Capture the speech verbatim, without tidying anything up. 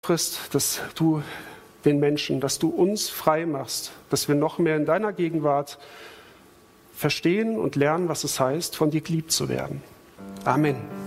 Frist, dass du den Menschen, dass du uns frei machst, dass wir noch mehr in deiner Gegenwart verstehen und lernen, was es heißt, von dir geliebt zu werden. Amen.